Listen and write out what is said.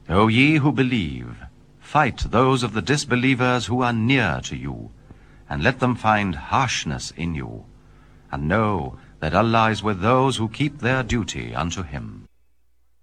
O ye who believe, fight those of the disbelievers who are near to you, and let them find harshness in you, and know that Allah is with those who keep their duty unto Him.